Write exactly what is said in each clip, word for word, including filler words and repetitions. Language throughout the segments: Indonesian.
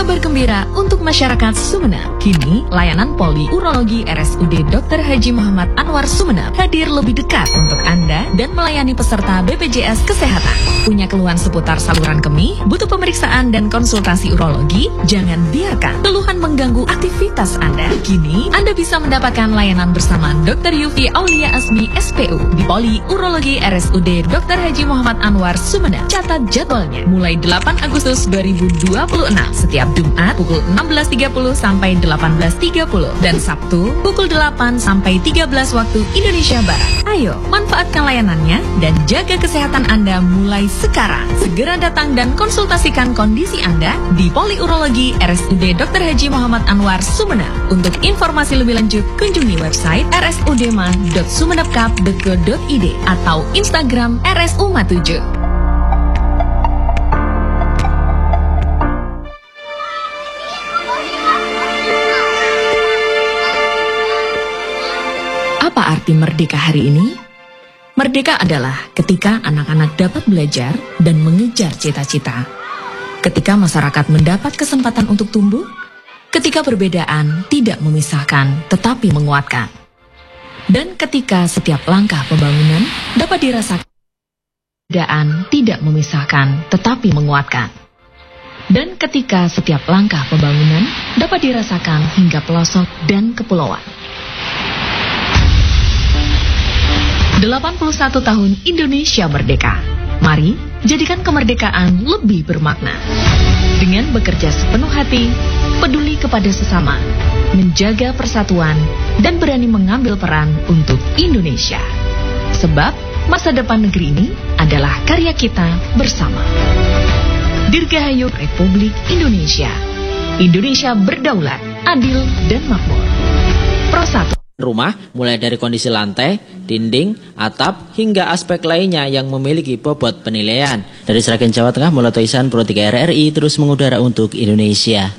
Kabar gembira untuk masyarakat Sumeneb. Kini, layanan poli urologi R S U D Dokter Haji Muhammad Anwar Sumeneb hadir lebih dekat untuk Anda dan melayani peserta B P J S Kesehatan. Punya keluhan seputar saluran kemih, butuh pemeriksaan dan konsultasi urologi? Jangan biarkan keluhan mengganggu aktivitas Anda. Kini, Anda bisa mendapatkan layanan bersama Dokter Yufi Aulia Asmi S P U di Poli Urologi R S U D Dokter Haji Muhammad Anwar Sumeneb. Catat jadwalnya mulai delapan Agustus dua ribu dua puluh enam setiap Jumat pukul enam belas tiga puluh sampai delapan belas tiga puluh dan Sabtu pukul delapan sampai tiga belas waktu Indonesia Barat. Ayo, manfaatkan layanannya dan jaga kesehatan Anda mulai sekarang. Segera datang dan konsultasikan kondisi Anda di Poli Urologi R S U D Dokter Haji Muhammad Anwar Sumeneb. Untuk informasi lebih lanjut, kunjungi website r s u d m a dot sumenebkap dot go dot i d atau Instagram R S U M A tujuh. Apa arti merdeka hari ini? Merdeka adalah ketika anak-anak dapat belajar dan mengejar cita-cita. Ketika masyarakat mendapat kesempatan untuk tumbuh. Ketika perbedaan tidak memisahkan tetapi menguatkan. Dan ketika setiap langkah pembangunan dapat dirasakan. Perbedaan tidak memisahkan tetapi menguatkan. Dan ketika setiap langkah pembangunan dapat dirasakan hingga pelosok dan kepulauan. delapan puluh satu tahun Indonesia merdeka. Mari jadikan kemerdekaan lebih bermakna. Dengan bekerja sepenuh hati, peduli kepada sesama, menjaga persatuan, dan berani mengambil peran untuk Indonesia. Sebab masa depan negeri ini adalah karya kita bersama. Dirgahayu Republik Indonesia. Indonesia berdaulat, adil, dan makmur. Prosatu. Rumah, mulai dari kondisi lantai, dinding, atap, hingga aspek lainnya yang memiliki bobot penilaian. Dari Sragen, Jawa Tengah, Mulyato Ihsan, Pro tiga R R I, terus mengudara untuk Indonesia.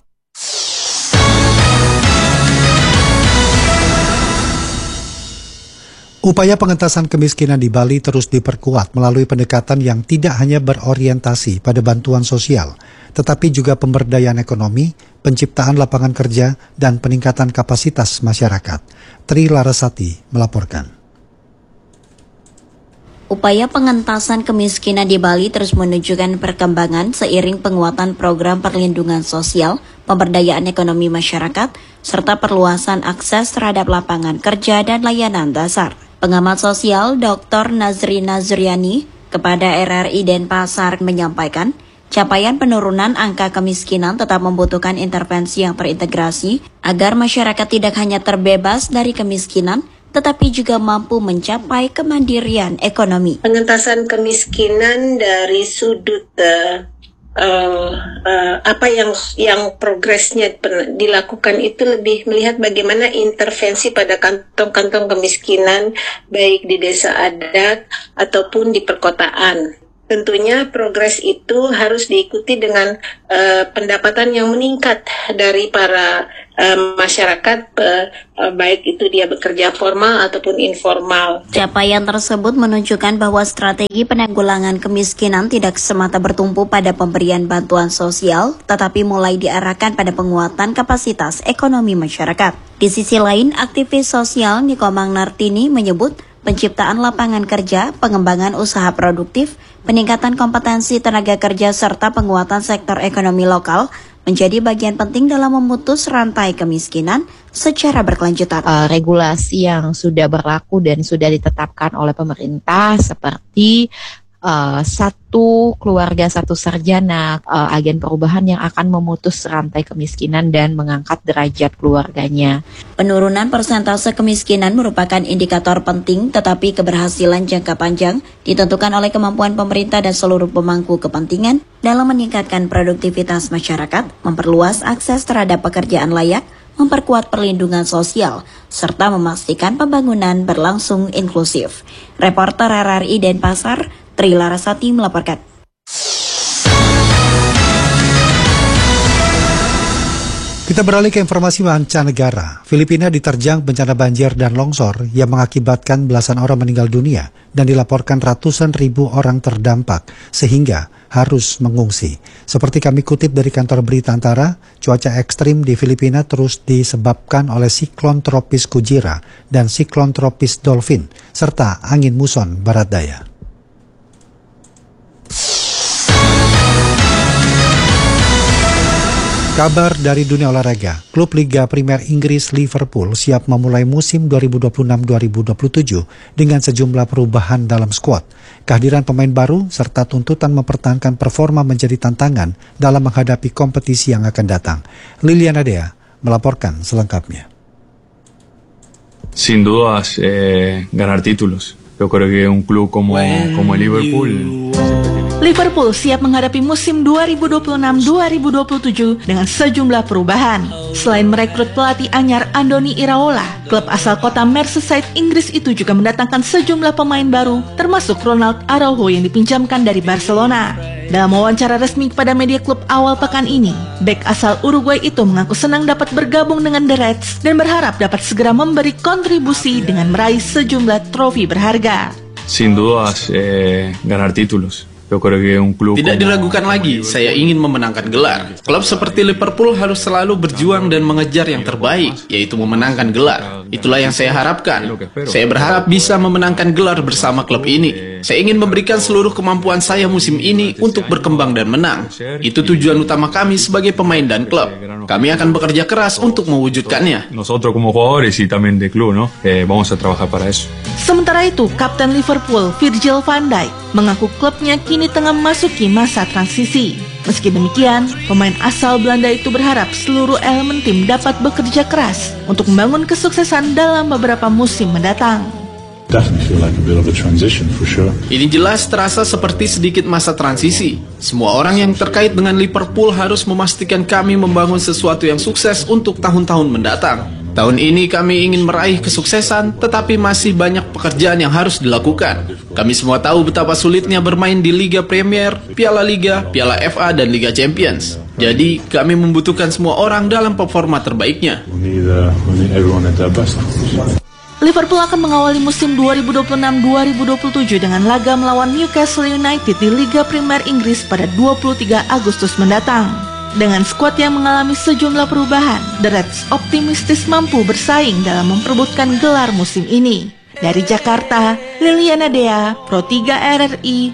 Upaya pengentasan kemiskinan di Bali terus diperkuat melalui pendekatan yang tidak hanya berorientasi pada bantuan sosial, tetapi juga pemberdayaan ekonomi, penciptaan lapangan kerja, dan peningkatan kapasitas masyarakat. Tri Larasati melaporkan. Upaya pengentasan kemiskinan di Bali terus menunjukkan perkembangan seiring penguatan program perlindungan sosial, pemberdayaan ekonomi masyarakat, serta perluasan akses terhadap lapangan kerja dan layanan dasar. Pengamat sosial Doktor Nazri Nazriani kepada R R I Denpasar menyampaikan, capaian penurunan angka kemiskinan tetap membutuhkan intervensi yang terintegrasi agar masyarakat tidak hanya terbebas dari kemiskinan, tetapi juga mampu mencapai kemandirian ekonomi. Pengentasan kemiskinan dari sudut uh, uh, uh, apa yang yang progresnya dilakukan itu lebih melihat bagaimana intervensi pada kantong-kantong kemiskinan baik di desa adat ataupun di perkotaan. Tentunya progres itu harus diikuti dengan uh, pendapatan yang meningkat dari para uh, masyarakat, uh, uh, baik itu dia bekerja formal ataupun informal. Capaian tersebut menunjukkan bahwa strategi penanggulangan kemiskinan tidak semata bertumpu pada pemberian bantuan sosial, tetapi mulai diarahkan pada penguatan kapasitas ekonomi masyarakat. Di sisi lain, aktivis sosial Nikomang Nartini menyebut penciptaan lapangan kerja, pengembangan usaha produktif, peningkatan kompetensi tenaga kerja, serta penguatan sektor ekonomi lokal menjadi bagian penting dalam memutus rantai kemiskinan secara berkelanjutan. Uh, regulasi yang sudah berlaku dan sudah ditetapkan oleh pemerintah seperti Uh, satu keluarga satu sarjana, uh, agen perubahan yang akan memutus rantai kemiskinan dan mengangkat derajat keluarganya. Penurunan persentase kemiskinan merupakan indikator penting, tetapi keberhasilan jangka panjang ditentukan oleh kemampuan pemerintah dan seluruh pemangku kepentingan dalam meningkatkan produktivitas masyarakat, memperluas akses terhadap pekerjaan layak, memperkuat perlindungan sosial, serta memastikan pembangunan berlangsung inklusif. Reporter R R I Denpasar, Tri Larasati melaporkan. Kita beralih ke informasi mancanegara. Filipina diterjang bencana banjir dan longsor yang mengakibatkan belasan orang meninggal dunia dan dilaporkan ratusan ribu orang terdampak sehingga harus mengungsi. Seperti kami kutip dari kantor berita Antara, cuaca ekstrim di Filipina terus disebabkan oleh siklon tropis Kujira dan siklon tropis Dolphin serta angin muson barat daya. Kabar dari dunia olahraga, klub Liga Primer Inggris Liverpool siap memulai musim dua ribu dua puluh enam dua ribu dua puluh tujuh dengan sejumlah perubahan dalam skuad. Kehadiran pemain baru serta tuntutan mempertahankan performa menjadi tantangan dalam menghadapi kompetisi yang akan datang. Liliana Dea melaporkan selengkapnya. Sin dudas, eh, ganar títulos. Yo creo que un club como, como el Liverpool... Liverpool siap menghadapi musim dua ribu dua puluh enam dua ribu dua puluh tujuh dengan sejumlah perubahan. Selain merekrut pelatih anyar Andoni Iraola, klub asal kota Merseyside Inggris itu juga mendatangkan sejumlah pemain baru, termasuk Ronald Araujo yang dipinjamkan dari Barcelona. Dalam wawancara resmi kepada media klub awal pekan ini, bek asal Uruguay itu mengaku senang dapat bergabung dengan The Reds dan berharap dapat segera memberi kontribusi dengan meraih sejumlah trofi berharga. Sin dudas, eh, ganar títulos. Tidak diragukan lagi, saya ingin memenangkan gelar. Klub seperti Liverpool harus selalu berjuang dan mengejar yang terbaik, yaitu memenangkan gelar. Itulah yang saya harapkan. Saya berharap bisa memenangkan gelar bersama klub ini. Saya ingin memberikan seluruh kemampuan saya musim ini untuk berkembang dan menang. Itu tujuan utama kami sebagai pemain dan klub. Kami akan bekerja keras untuk mewujudkannya. Nosotros como jugadores y también de club, ¿no? Eh, vamos a trabajar para eso. Sementara itu, Kapten Liverpool Virgil van Dijk mengaku klubnya kini tengah memasuki masa transisi. Meski demikian, pemain asal Belanda itu berharap seluruh elemen tim dapat bekerja keras untuk membangun kesuksesan dalam beberapa musim mendatang. Ini jelas terasa seperti sedikit masa transisi. Semua orang yang terkait dengan Liverpool harus memastikan kami membangun sesuatu yang sukses untuk tahun-tahun mendatang. Tahun ini kami ingin meraih kesuksesan, tetapi masih banyak pekerjaan yang harus dilakukan. Kami semua tahu betapa sulitnya bermain di Liga Premier, Piala Liga, Piala F A, dan Liga Champions. Jadi, kami membutuhkan semua orang dalam performa terbaiknya. Liverpool akan mengawali musim dua ribu dua puluh enam dua ribu dua puluh tujuh dengan laga melawan Newcastle United di Liga Primer Inggris pada dua puluh tiga Agustus mendatang. Dengan skuad yang mengalami sejumlah perubahan, The Reds optimistis mampu bersaing dalam memperebutkan gelar musim ini. Dari Jakarta, Liliana Dea, Pro tiga R R I,